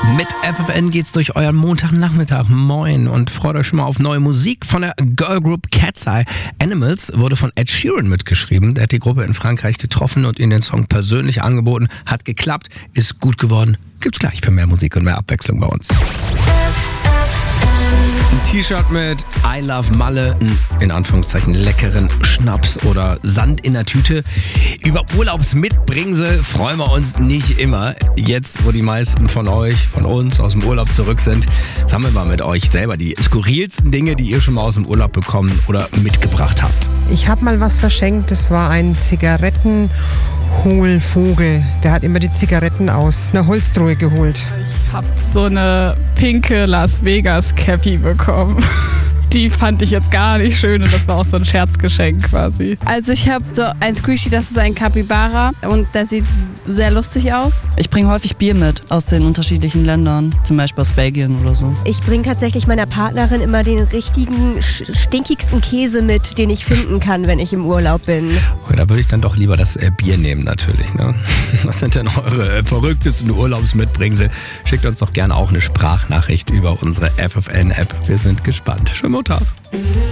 Mit FFN geht's durch euren Montagnachmittag. Moin und freut euch schon mal auf neue Musik von der Girlgroup Cat's Eye. Animals wurde von Ed Sheeran mitgeschrieben. Der hat die Gruppe in Frankreich getroffen und ihnen den Song persönlich angeboten. Hat geklappt, ist gut geworden. Gibt's gleich für mehr Musik und mehr Abwechslung bei uns. Ein T-Shirt mit I Love Malle, in Anführungszeichen leckeren Schnaps oder Sand in der Tüte. Über Urlaubsmitbringsel freuen wir uns nicht immer. Jetzt, wo die meisten von euch, von uns aus dem Urlaub zurück sind, sammeln wir mit euch selber die skurrilsten Dinge, die ihr schon mal aus dem Urlaub bekommen oder mitgebracht habt. Ich habe mal was verschenkt, das war ein Zigarettenholvogel. Der hat immer die Zigaretten aus einer Holztruhe geholt. Ich habe so eine pinke Las Vegas Cappy bekommen. Die fand ich jetzt gar nicht schön und das war auch so ein Scherzgeschenk quasi. Also ich habe so ein Squishy, das ist ein Capybara und der sieht sehr lustig aus. Ich bringe häufig Bier mit aus den unterschiedlichen Ländern, zum Beispiel aus Belgien oder so. Ich bringe tatsächlich meiner Partnerin immer den richtigen, stinkigsten Käse mit, den ich finden kann, wenn ich im Urlaub bin. Okay, da würde ich dann doch lieber das Bier nehmen natürlich. Ne? Was sind denn eure verrücktesten Urlaubsmitbringsel? Schickt uns doch gerne auch eine Sprachnachricht über unsere FFN-App. Wir sind gespannt. Schönen Montag.